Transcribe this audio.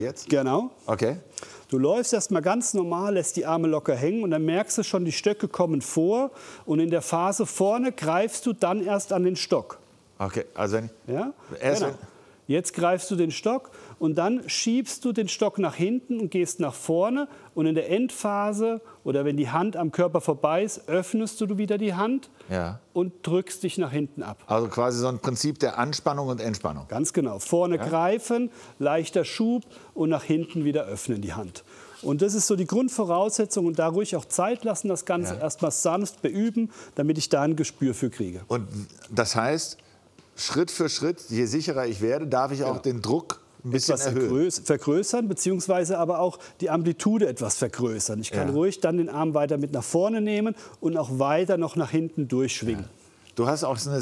Jetzt? Genau. Okay. Du läufst erstmal ganz normal, lässt die Arme locker hängen und dann merkst du schon, die Stöcke kommen vor und in der Phase vorne greifst du dann erst an den Stock. Okay, also wenn Ja? erst Genau. Jetzt greifst du den Stock und dann schiebst du den Stock nach hinten und gehst nach vorne. Und in der Endphase oder wenn die Hand am Körper vorbei ist, öffnest du wieder die Hand und drückst dich nach hinten ab. Also quasi so ein Prinzip der Anspannung und Entspannung. Ganz genau. Vorne greifen, leichter Schub und nach hinten wieder öffnen die Hand. Und das ist so die Grundvoraussetzung und da ruhig auch Zeit lassen, das Ganze erstmal sanft beüben, damit ich da ein Gespür für kriege. Und das heißt, Schritt für Schritt, je sicherer ich werde, darf ich auch den Druck ein bisschen erhöhen. Vergrößern, beziehungsweise aber auch die Amplitude etwas vergrößern. Ich kann ruhig dann den Arm weiter mit nach vorne nehmen und auch weiter noch nach hinten durchschwingen. Du hast auch eine